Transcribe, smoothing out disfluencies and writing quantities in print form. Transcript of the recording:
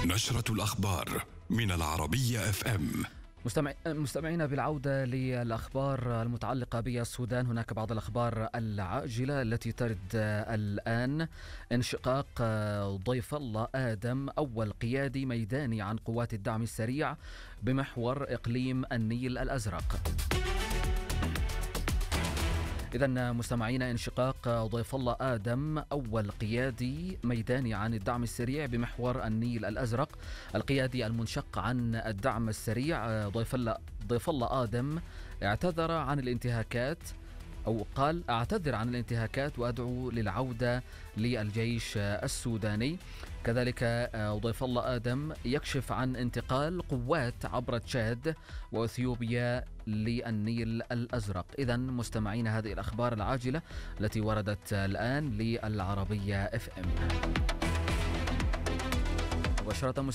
نشرة الأخبار من العربية FM. مستمعينا، بالعودة للأخبار المتعلقة بالسودان، هناك بعض الأخبار العاجلة التي ترد الآن. انشقاق ضيف الله آدم، أول قيادي ميداني عن قوات الدعم السريع بمحور إقليم النيل الأزرق. إذن مستمعينا، انشقاق ضيف الله آدم، أول قيادي ميداني عن الدعم السريع بمحور النيل الأزرق. القيادي المنشق عن الدعم السريع ضيف الله آدم اعتذر عن الانتهاكات، أو قال: أعتذر عن الانتهاكات وأدعو للعودة للجيش السوداني. كذلك ضيف الله آدم يكشف عن انتقال قوات عبر تشاد وأثيوبيا للنيل الأزرق. إذن مستمعين، هذه الأخبار العاجلة التي وردت الآن للعربية FM. مباشرة